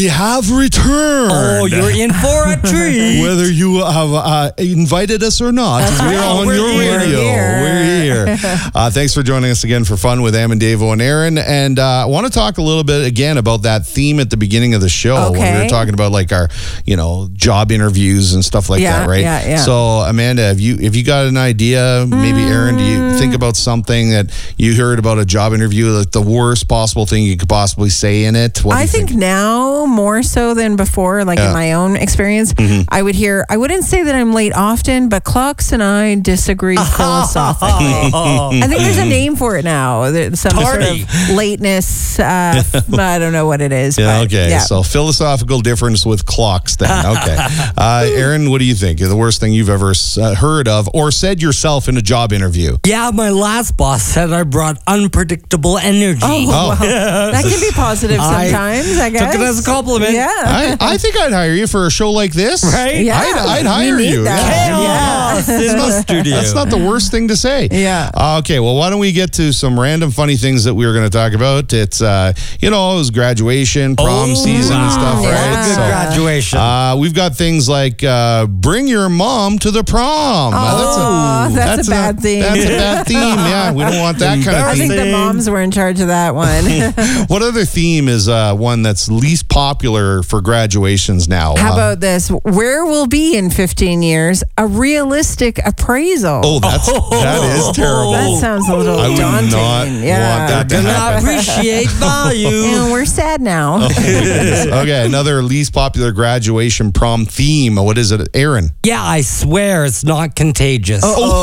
We have returned. Oh, you're in for a treat. Whether you have invited us or not, we're on We're your here. radio. We're here. Thanks for joining us again for Fun with Am and Davo and Aaron. And I want to talk a little bit again about that theme at the beginning of the show when we were talking about like our, job interviews and stuff like that, right? Yeah. So Amanda, have you got an idea? Maybe Aaron, do you think about something that you heard about a job interview, like the worst possible thing you could possibly say in it? What do you think now more so than before, like in my own experience, I wouldn't say that I'm late often, but Clucks and I disagree philosophically. I think there's a name for it now. There's some sort of lateness. I don't know what it is. Yeah, but, okay. yeah. So philosophical difference with clocks then. Okay. Aaron, what do you think? The worst thing you've ever heard of or said yourself in a job interview? Yeah, my last boss said I brought unpredictable energy. Well, that can be positive sometimes, I guess. Took it as a compliment. Yeah. I think I'd hire you for a show like this. Right? Yeah. I'd hire We need you. that. Chaos in the studio. That's not the worst thing to say. Yeah. Okay, well, why don't we get to some random funny things that we were going to talk about? It's, it was graduation, prom season and stuff, Yeah. right? Good graduation. We've got things like bring your mom to the prom. That's a bad theme. That's a bad theme, yeah. We don't want that kind of I theme. think the moms were in charge of that one. What other theme is one that's least popular for graduations now? How about this? Where we'll be in 15 years? A realistic appraisal. Oh, that is terrible. That sounds a little I would daunting. not want that to Gonna happen. appreciate value. And we're sad now. Okay, another least popular graduation prom theme. What is it, Aaron? Yeah, I swear it's not contagious.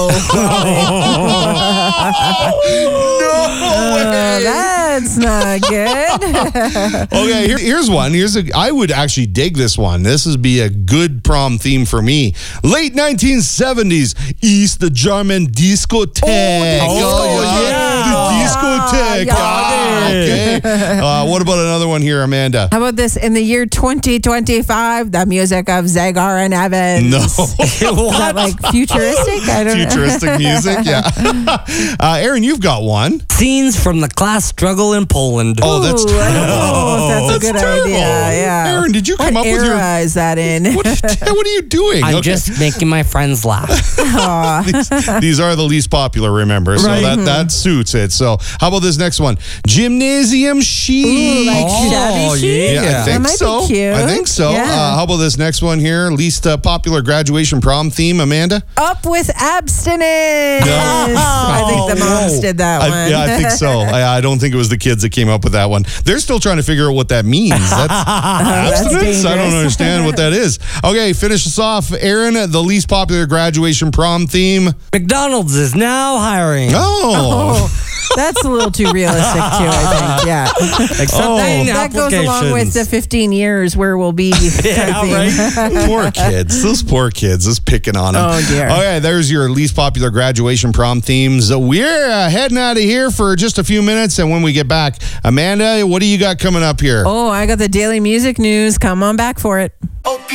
That's not good. Okay, here's one. I would actually dig this one. This would be a good prom theme for me. Late 1970s, East German discotheque. The discotheque. Okay. What about another one here, Amanda? How about this? In the year 2025, the music of Zagar and Evans. No. Is that like futuristic? I don't know. Futuristic music, yeah. Aaron, you've got one. Scenes from the class struggle in Poland. Oh, that's Ooh, terrible. I don't know if that's a good terrible. idea. Yeah. Aaron, did you come What up with your... era is that in? What are you doing? I'm Okay. just making my friends laugh. These are the least popular, remember? So Right. that suits it. So how about this next one? Gymnasium chic. Ooh, like shabby chic? Yeah, I That think might be so. cute. I think so. Yeah. How about this next one here? Least popular graduation prom theme, Amanda? Up with abstinence. I think the moms did that one. I think so. I don't think it was the kids that came up with that one. They're still trying to figure out what that means. That's abstinence? I don't dangerous. understand what that is. Okay, finish us off. Aaron, the least popular graduation prom theme. McDonald's is now hiring. Oh. That's a little too realistic too, I think. Yeah. Accepting That goes along with the applications. 15 years where we'll be. Poor kids. Those poor kids. Just picking on them. Oh, dear. Okay, there's your least popular graduation prom themes. We're heading out of here for just a few minutes, and when we get back, Amanda, what do you got coming up here? Oh, I got the daily music news. Come on back for it. Oh,